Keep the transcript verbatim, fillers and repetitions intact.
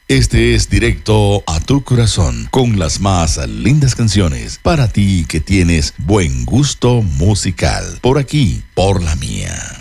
Este es Directo a tu Corazón, con las más lindas canciones para ti que tienes buen gusto musical. Por aquí, por la mía.